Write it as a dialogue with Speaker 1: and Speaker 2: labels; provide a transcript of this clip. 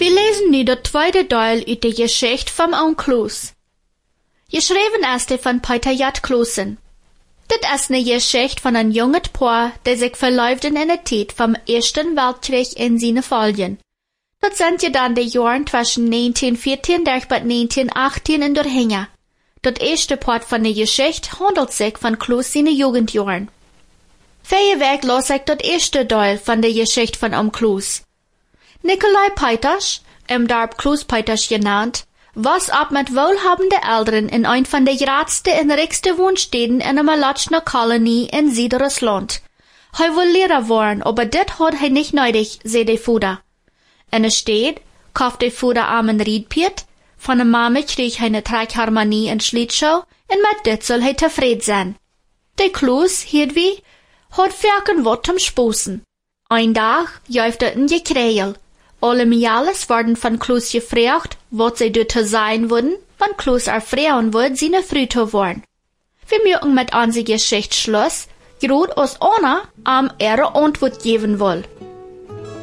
Speaker 1: Wir lesen nu das tweede Teil uit de Geschichte vom Oom Kloos. Geschreven ist die von Peter J. Kloosen. Dit is eine Geschichte von einem jungen Paar, der sich verliefden in der Zeit vom Ersten Weltkrieg in seine Folgen. Dat sind ja dann die Jahren zwischen 1934 bis 1918 in doorheen. Dat erste Part von der Geschichte handelt sich von Kloos seine Jugendjahren. Verweg las ich das erste Teil von der Geschichte von Oom Kloos. Nikolai Peiters, im Dorp Kloos Peiters genannt, was ab mit wohlhabenden Eltern in ein von der grootste en rijkste woonsteden in een Malatschner Kolonie in Südrussland. Hij wil Lehrer worden, aber dit hat hij nicht nötig, zei de Vater. In der Stadt kauft de Vater einen Riedpiet, von der Mama krieg hij eine Trackharmonie en Schlittschuh, en mit dit soll hij tevreden sein. De Kloos, Hedwig, hat verken wat zum Sposen. Ein Tag jäuft ein Gekräel. Alle Miales werden von Kloos gefragt, was sie dort sein würden, wenn Kloos erfreuen wird, seine Frau zu werden. Wir mögen mit unserer Geschichte Schluss, gerade aus einer ihre Antwort geben will.